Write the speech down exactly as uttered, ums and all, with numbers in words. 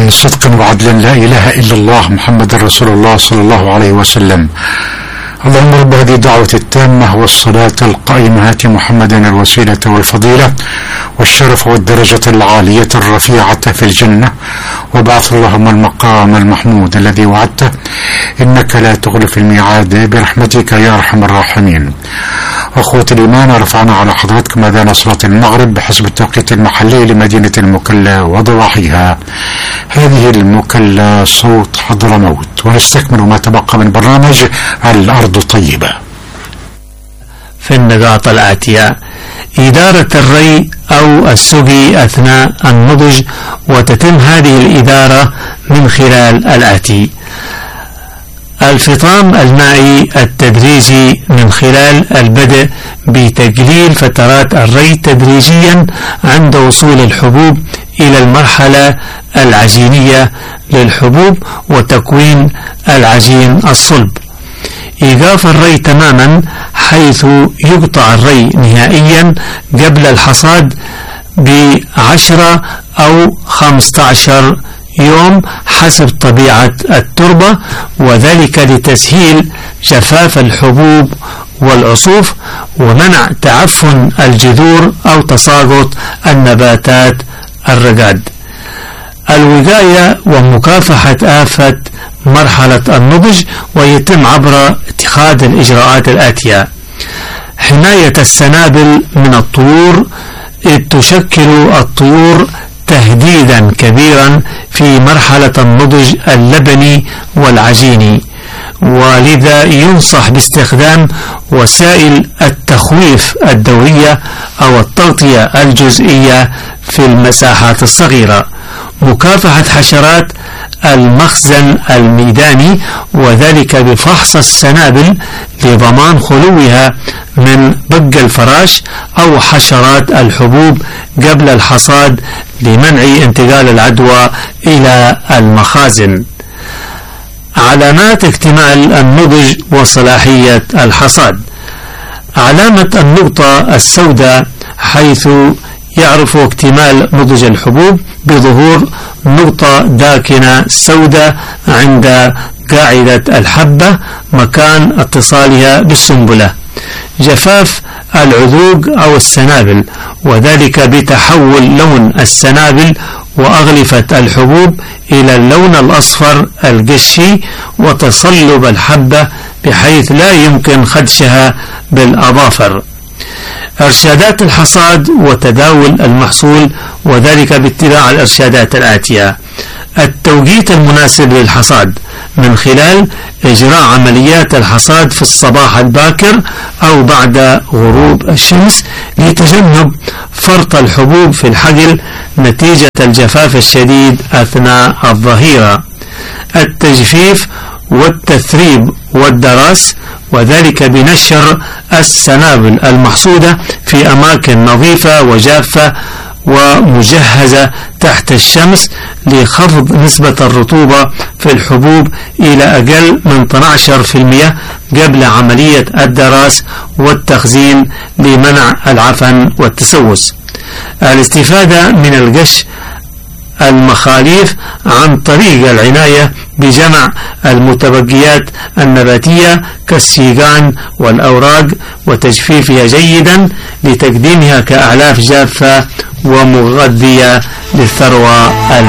صدق وعدل لا إله إلا الله محمد رسول الله صلى الله عليه وسلم. اللهم رب هذه الدعوة التامة والصلاة القائمة هات محمدا الوسيلة والفضيلة والشرف والدرجة العالية الرفيعة في الجنة، وبعث اللهم المقام المحمود الذي وعدته إنك لا تخلف الميعاد برحمتك يا أرحم الراحمين. أخوة الإيمان، رفعنا على حضراتكم أذان صلاة المغرب بحسب التوقيت المحلي لمدينة المكلا وضواحيها. هذه المكلا صوت حضرموت، ونستكمل ما تبقى من برنامج الأرض طيبة. في النقاط الآتية: إدارة الري أو السقي أثناء النضج، وتتم هذه الإدارة من خلال الآتي: الفطام المائي التدريجي من خلال البدء بتقليل فترات الري تدريجيا عند وصول الحبوب إلى المرحلة العجينية للحبوب وتكوين العجين الصلب. إيقاف الري تماما حيث يقطع الري نهائيا قبل الحصاد بعشرة أو خمسة عشر يوم حسب طبيعة التربة، وذلك لتسهيل جفاف الحبوب والعصوف ومنع تعفن الجذور أو تساقط النباتات الرقاد. الوقاية ومكافحة آفة مرحلة النضج، ويتم عبر اتخاذ الإجراءات الآتية: حماية السنابل من الطيور، إذ تشكل الطيور تهديدا كبيرا في مرحلة النضج اللبني والعجيني، ولذا ينصح باستخدام وسائل التخويف الدورية أو التغطية الجزئية في المساحات الصغيرة. مكافحة حشرات المخزن الميداني، وذلك بفحص السنابل لضمان خلوها من بق الفراش أو حشرات الحبوب قبل الحصاد لمنع انتقال العدوى إلى المخازن. علامات اكتمال النضج وصلاحية الحصاد: علامة النقطة السوداء حيث يعرف اكتمال نضج الحبوب بظهور نقطة داكنة سوداء عند قاعدة الحبة مكان اتصالها بالسنبلة. جفاف العذوق أو السنابل، وذلك بتحول لون السنابل وأغلفة الحبوب إلى اللون الأصفر القشي وتصلب الحبة بحيث لا يمكن خدشها بالأظافر. إرشادات الحصاد وتداول المحصول، وذلك باتباع الإرشادات الآتية: التوقيت المناسب للحصاد من خلال إجراء عمليات الحصاد في الصباح الباكر أو بعد غروب الشمس لتجنب فرط الحبوب في الحقل نتيجة الجفاف الشديد أثناء الظهيرة. التجفيف والتثريب والدراس، وذلك بنشر السنابل المحصودة في أماكن نظيفة وجافة ومجهزة تحت الشمس لخفض نسبة الرطوبة في الحبوب إلى أقل من اثني عشر بالمئة قبل عملية الدراس والتخزين لمنع العفن والتسوس. الاستفادة من القش المخاليف عن طريق العناية بجمع المتبقيات النباتية كالسيقان والأوراق وتجفيفها جيدا لتقديمها كأعلاف جافة ومغذية للثروة.